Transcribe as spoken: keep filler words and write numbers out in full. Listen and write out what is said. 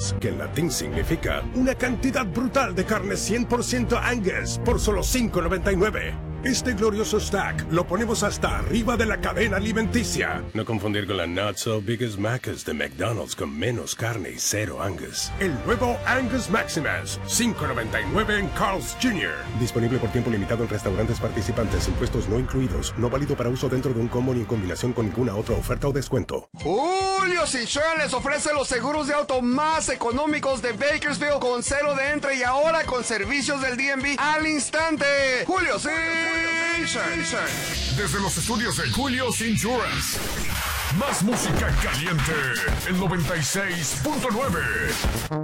Angus, que en latín significa una cantidad brutal de carne cien por ciento Angus por solo cinco noventa y nueve. Este glorioso stack lo ponemos hasta arriba de la cadena alimenticia. No confundir con la Not So Biggest Macas de McDonald's con menos carne y cero Angus. El nuevo Angus Maximus, cinco noventa y nueve en Carl's junior Disponible por tiempo limitado en restaurantes participantes, impuestos no incluidos. No válido para uso dentro de un combo ni en combinación con ninguna otra oferta o descuento. Julio's Insurance les ofrece los seguros de auto más económicos de Bakersfield con cero de entre y ahora con servicios del D M V al instante. Julio's Insurance. Desde los estudios de Julio's Insurance. Más música caliente. El noventa y seis punto nueve.